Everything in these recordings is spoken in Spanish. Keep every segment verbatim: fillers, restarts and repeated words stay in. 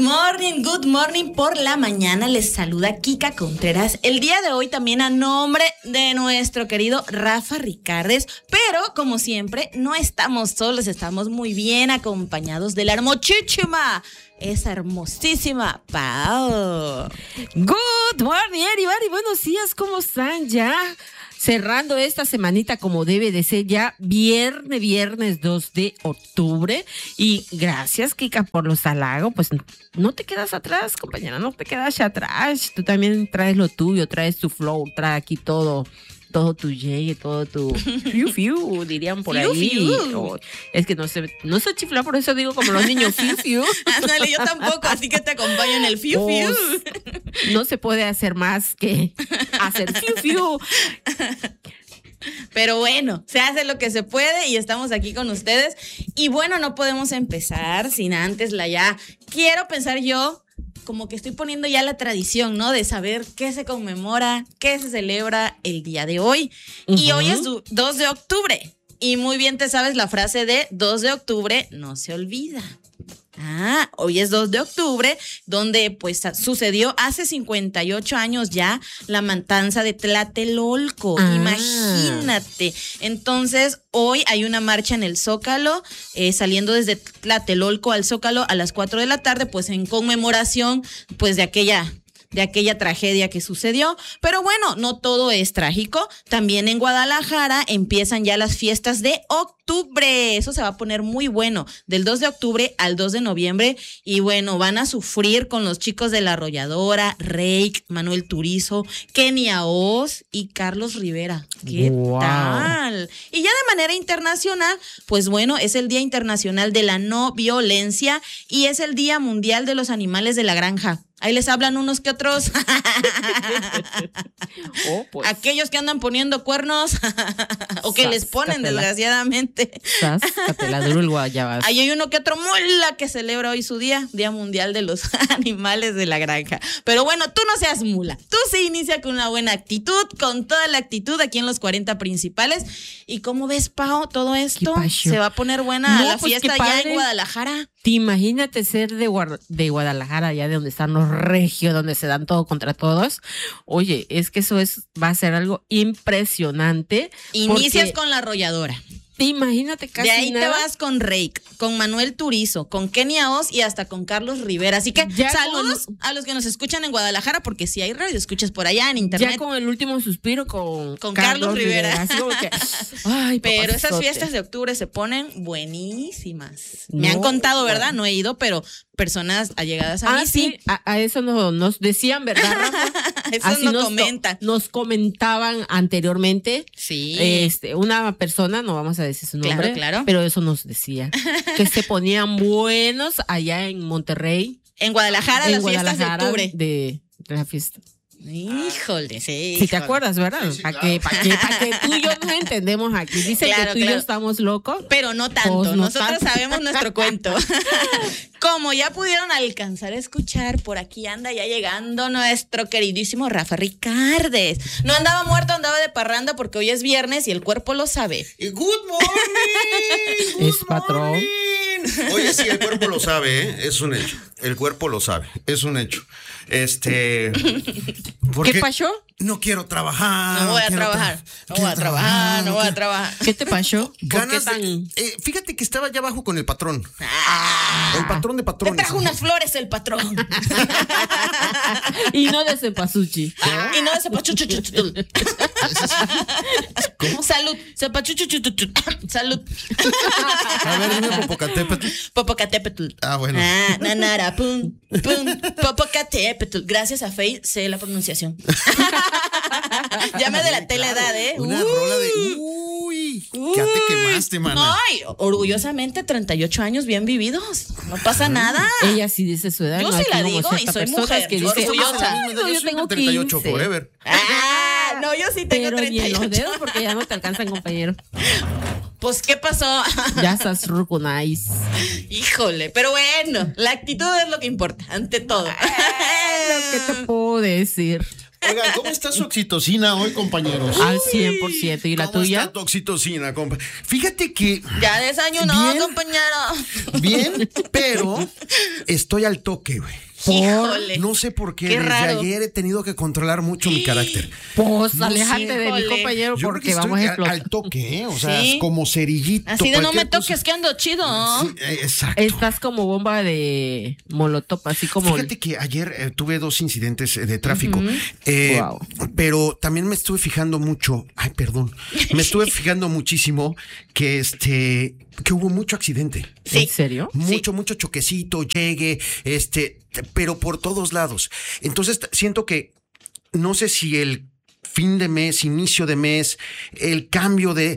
morning, good morning por la mañana. Les saluda Kika Contreras. El día de hoy también a nombre de nuestro querido Rafa Ricardes. Pero como siempre, no estamos solos, estamos muy bien acompañados de la hermosísima, esa hermosísima Pau. Good morning, everybody. Buenos días, ¿cómo están? Ya cerrando esta semanita como debe de ser, ya viernes, viernes dos de octubre. Y gracias, Kika, por los halagos. Pues no te quedas atrás, compañera, no te quedas atrás. Tú también traes lo tuyo, traes tu flow, traes aquí todo. Todo tu llegue, todo tu fiu fiu, dirían por fiu, ahí. fiu. Oh, es que no sé, no sé chiflar, por eso digo como los niños, fiu fiu. Ándale, yo tampoco, así que te acompaño en el fiu fiu. Oh, no se puede hacer más que hacer fiu fiu. Pero bueno, se hace lo que se puede y estamos aquí con ustedes. Y bueno, no podemos empezar sin antes la ya. Quiero pensar yo, como que estoy poniendo ya la tradición, ¿no? De saber qué se conmemora, qué se celebra el día de hoy. Uh-huh. Y hoy es dos de octubre. Y muy bien te sabes la frase de dos de octubre no se olvida. Ah, hoy es dos de octubre, donde pues sucedió hace cincuenta y ocho años ya la matanza de Tlatelolco. Ah. Imagínate. Entonces, hoy hay una marcha en el Zócalo, eh, saliendo desde Tlatelolco al Zócalo a las cuatro de la tarde, pues en conmemoración pues de aquella... de aquella tragedia que sucedió. Pero bueno, no todo es trágico. También en Guadalajara empiezan ya las fiestas de octubre. Eso se va a poner muy bueno. Del dos de octubre al dos de noviembre. Y bueno, van a sufrir con los chicos de La Arrolladora, Reik, Manuel Turizo, Kenia Oz y Carlos Rivera. ¿Qué wow. tal? Y ya de manera internacional, pues bueno, es el Día Internacional de la No Violencia y es el Día Mundial de los Animales de la Granja. Ahí les hablan unos que otros. Oh, pues. Aquellos que andan poniendo cuernos o que Sas, les ponen, catela. Desgraciadamente. Sas, duro el guayabas. Ahí hay uno que otro mula que celebra hoy su día, Día Mundial de los Animales de la Granja. Pero bueno, tú no seas mula. Tú sí inicia con una buena actitud, con toda la actitud aquí en los cuarenta principales. ¿Y cómo ves, Pau, todo esto? Se va a poner buena no, la pues fiesta ya en Guadalajara. Te imagínate ser de, Guar- de Guadalajara, allá de donde están los regios, donde se dan todo contra todos. Oye, es que eso es va a ser algo impresionante. Inicias con La Arrolladora. Imagínate casi de ahí nada. te vas con Reik, con Manuel Turizo, con Kenia Oz y hasta con Carlos Rivera. Así que ya saludos con... a los que nos escuchan en Guadalajara, porque si hay radio escuchas por allá en internet. Ya con el último suspiro con, con Carlos, Carlos Rivera. Rivera. Así como que, ay, pero esas fiestas de octubre se ponen buenísimas. No, me han contado, ¿verdad? No he ido, pero personas allegadas a ah, mí sí. sí. A, a eso no, nos decían, ¿verdad, Rafa? Eso Así no nos comentan. To, nos comentaban anteriormente. Sí. Este, una persona, no vamos a decir su nombre, claro, claro. pero eso nos decía. Que se ponían buenos allá en Monterrey. En Guadalajara, en las Guadalajara fiestas de octubre. De, de la fiesta. Híjole, sí. Si te acuerdas, ¿verdad? Sí, sí, ¿Para claro. que, pa que, pa que tú y yo nos entendemos aquí? Dicen claro, que tú claro. y yo estamos locos. Pero no tanto. Pues no Nosotros tanto. sabemos nuestro cuento. Como ya pudieron alcanzar a escuchar, por aquí anda ya llegando nuestro queridísimo Rafa Ricardes. No andaba muerto, andaba de parranda porque hoy es viernes y el cuerpo lo sabe. Good morning. Good es patrón. Morning. Oye, sí, el cuerpo lo sabe, ¿eh? Es un hecho. El cuerpo lo sabe, es un hecho. Este. ¿Qué pasó? No quiero trabajar. No voy a no trabajar. Tra no voy a trabajar, no voy a trabajar. ¿Qué te pasó? Ganas tan... de, eh, fíjate que estaba allá abajo con el patrón. Ah, el patrón de patrones. Te trajo unas flores el patrón. Y no de cempasúchil. Ah, y no de cempasúchil. ¿Cómo? Salud. Cempasúchil. Salud. A ver, dime Popocatépetl. Popocatépetl. Ah, bueno. Ah, nanara, pum, pum, Popocatépetl. Gracias a Faye sé la pronunciación. Ya me delaté claro, la edad, ¿eh? Una uh, rola de... Uy, uy, ya te quemaste, mana. Ay, orgullosamente treinta y ocho años bien vividos. No pasa nada. Ella sí dice su edad. Yo no, sí la digo y soy mujer. Que dice, orgullosa. No, yo, yo tengo treinta y ocho quince. Forever. Ah, no, yo sí tengo pero treinta y ocho. Ni en los dedos porque ya no te alcanzan, compañero. Pues, ¿qué pasó? Ya estás rucunais. Híjole, pero bueno, la actitud es lo que importa, ante todo. ¿Qué te puedo decir? Oigan, ¿cómo está su oxitocina hoy, compañeros? Al cien por ciento. ¿Y la ¿Cómo tuya? está tu oxitocina, compa? Fíjate que Ya desayunó, Bien. compañero. bien, pero estoy al toque, güey. Híjole. No sé por qué, Qué desde raro. ayer he tenido que controlar mucho mi carácter. Pues No aléjate sé. de mi Híjole. compañero Yo creo porque que vamos estoy a explotar. al toque, ¿eh? O sea, Sí. como cerillito. Así de no me cualquier cosa. toques, que ando chido. Sí, eh, exacto. Estás como bomba de molotov, así como... Fíjate que ayer eh, tuve dos incidentes eh, de tráfico, eh, Wow. pero también me estuve fijando mucho, ay, perdón, me estuve fijando muchísimo que este, que hubo mucho accidente. Sí. ¿En serio? Mucho, mucho choquecito, llegue, este, pero por todos lados. Entonces t- siento que no sé si el fin de mes, inicio de mes, el cambio de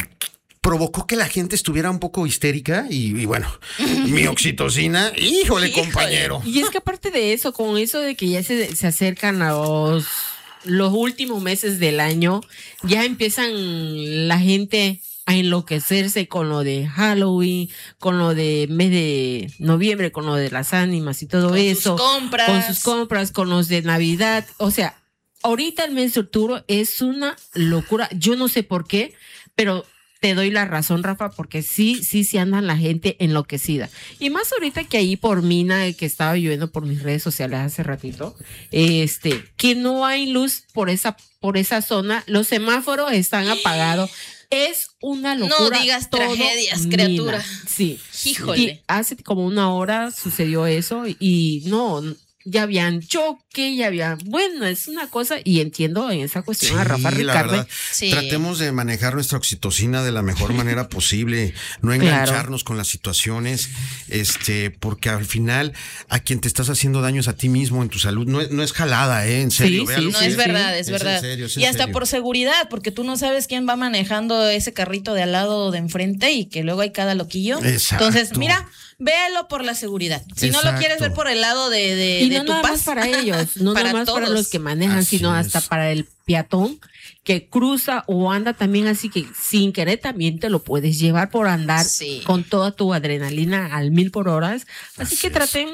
provocó que la gente estuviera un poco histérica y, y bueno, mi oxitocina, híjole, Híjole. compañero. Y es que aparte de eso, con eso de que ya se, se acercan a los, los últimos meses del año, ya empiezan la gente a enloquecerse con lo de Halloween, con lo de mes de noviembre, con lo de las ánimas y todo Con sus eso. compras. Con sus compras, con los de Navidad. O sea, ahorita el mes de octubre es una locura. Yo no sé por qué, pero te doy la razón, Rafa, porque sí, sí, sí andan la gente enloquecida. Y más ahorita que ahí por Mina, que estaba lloviendo por mis redes sociales hace ratito, este, que no hay luz por esa, por esa zona, los semáforos están apagados. Es una locura. No digas todo tragedias, Mina. criatura. Sí. Híjole. Y hace como una hora sucedió eso y no, ya habían choque, ya había, bueno, es una cosa y entiendo en esa cuestión a Rafa la Ricardo. verdad, Sí. tratemos de manejar nuestra oxitocina de la mejor manera posible, no Claro. engancharnos con las situaciones, este, porque al final a quien te estás haciendo daño es a ti mismo en tu salud, no es, no es jalada, ¿eh? En serio, Sí, véalo. sí, No sí, es sí. verdad, es Es en verdad. serio, es en y hasta serio. por seguridad, porque tú no sabes quién va manejando ese carrito de al lado o de enfrente y que luego hay cada loquillo. Exacto. Entonces, mira, véalo por la seguridad. Si no lo Exacto. quieres ver por el lado de, de, Y de no tu nada paz. más para ellos, no Para nada más para todos. los que manejan, Así sino es. hasta para el peatón que cruza o anda también así que sin querer también te lo puedes llevar por andar Sí. con toda tu adrenalina al mil por horas. Así, Así que es. traten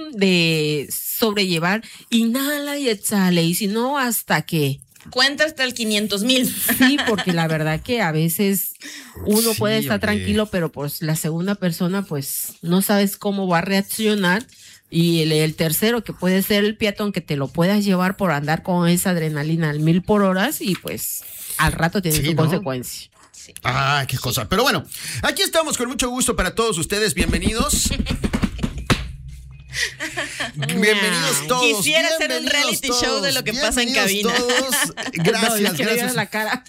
de sobrellevar, inhala y exhala, y si no, hasta que Cuenta hasta el quinientos mil. sí, porque la verdad que a veces uno Sí, puede estar oye. tranquilo, pero pues la segunda persona pues no sabes cómo va a reaccionar. Y el, el tercero, que puede ser el peatón, que te lo puedas llevar por andar con esa adrenalina al mil por horas y pues al rato tiene Sí, su ¿no? consecuencia. Ah, qué cosa. Pero bueno, aquí estamos con mucho gusto para todos ustedes. Bienvenidos. Bienvenidos todos. Quisiera hacer un bienvenidos reality show de lo que pasa en bienvenidos cabina. todos. No, Gracias, es que le veas gracias. la cara.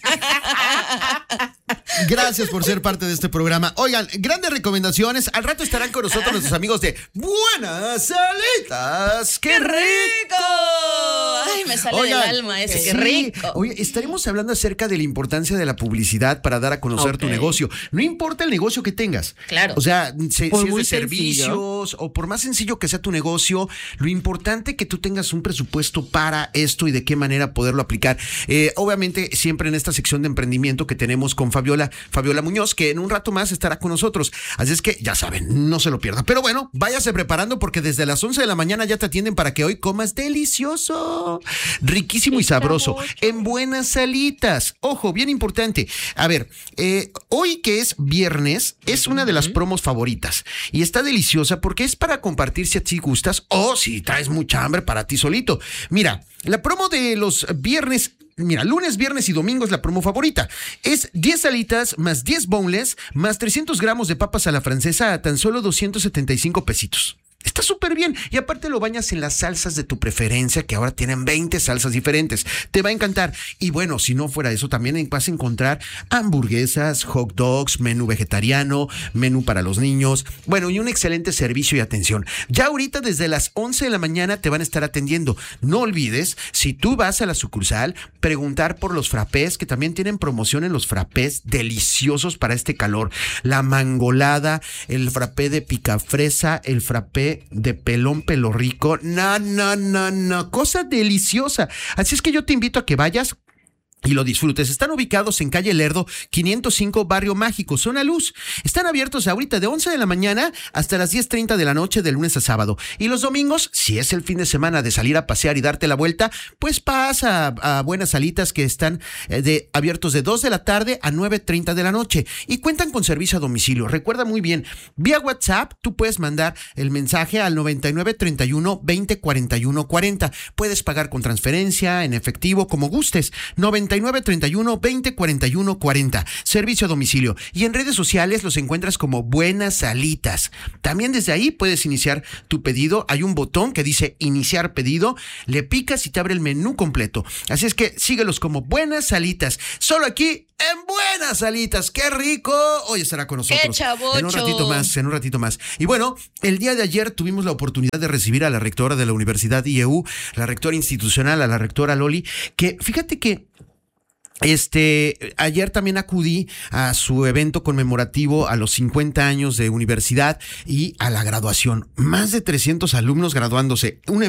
Gracias por ser parte de este programa. Oigan, grandes recomendaciones. Al rato estarán con nosotros nuestros amigos de Buenas Alitas. ¡Qué rico! Ay, me sale Oigan, del alma ese, qué sí. rico. Oye, estaremos hablando acerca de la importancia de la publicidad para dar a conocer tu Ok. negocio. No importa el negocio que tengas. Claro. O sea, se- Por si es muy de servicios o por más sencillo que sea tu negocio, lo importante es que tú tengas un presupuesto para esto y de qué manera poderlo aplicar. Eh, obviamente, siempre en esta sección de emprendimiento que tenemos con Fabiola, Fabiola Muñoz, que en un rato más estará con nosotros. Así es que ya saben, no se lo pierdan. Pero bueno, váyase preparando porque desde las once de la mañana ya te atienden para que hoy comas delicioso, riquísimo y sabroso, en Buenas Alitas. Ojo, bien importante. A ver, eh, hoy que es viernes, es una de las promos favoritas y está deliciosa porque es para compartir si a ti gustas o si traes mucha hambre para ti solito. Mira, la promo de los viernes. Mira, lunes, viernes y domingo es la promo favorita. Es diez alitas más diez boneless más trescientos gramos de papas a la francesa a tan solo doscientos setenta y cinco pesitos. Está súper bien. Y aparte lo bañas en las salsas de tu preferencia, que ahora tienen veinte salsas diferentes. Te va a encantar. Y bueno, si no fuera eso, también vas a encontrar hamburguesas, hot dogs, menú vegetariano, menú para los niños. Bueno, y un excelente servicio y atención. Ya ahorita desde las once de la mañana te van a estar atendiendo. No olvides, si tú vas a la sucursal, preguntar por los frappés, que también tienen promoción en los frappés deliciosos para este calor. La mangolada, el frappé de picafresa, el frappé de pelón pelo rico. No, no, no, no. Cosa deliciosa. Así es que yo te invito a que vayas y lo disfrutes. Están ubicados en calle Lerdo, quinientos cinco, Barrio Mágico, Zona Luz. Están abiertos ahorita de once de la mañana hasta las diez treinta de la noche de lunes a sábado. Y los domingos, si es el fin de semana de salir a pasear y darte la vuelta, pues pasa a, a Buenas Alitas, que están eh, de, abiertos de dos de la tarde a nueve treinta de la noche. Y cuentan con servicio a domicilio. Recuerda muy bien, vía WhatsApp tú puedes mandar el mensaje al noventa y nueve treinta y uno veinte cuarenta y uno cuarenta. Puedes pagar con transferencia, en efectivo, como gustes. noventa y nueve treinta y uno veinte cuarenta y uno cuarenta. Servicio a domicilio. Y en redes sociales los encuentras como Buenas Alitas. También desde ahí puedes iniciar tu pedido. Hay un botón que dice iniciar pedido. Le picas y te abre el menú completo. Así es que síguelos como Buenas Alitas. Solo aquí en Buenas Alitas. ¡Qué rico! Hoy estará con nosotros. ¡Qué chavocho! En un ratito más, en un ratito más. Y bueno, el día de ayer tuvimos la oportunidad de recibir a la rectora de la Universidad I E U, la rectora institucional, a la rectora Loli, que fíjate que Este, ayer también acudí a su evento conmemorativo a los cincuenta años de universidad y a la graduación. Más de trescientos alumnos graduándose. Un